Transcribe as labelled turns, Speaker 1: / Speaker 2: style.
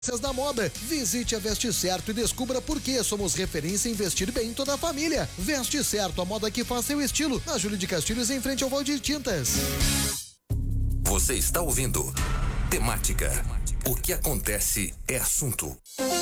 Speaker 1: Da moda. Visite a Veste Certo e descubra por que somos referência em vestir bem toda a família. Veste Certo, a moda que faz seu estilo. Na Júlio de Castilhos, em frente ao Valdir Tintas.
Speaker 2: Você está ouvindo Temática. O que acontece é assunto.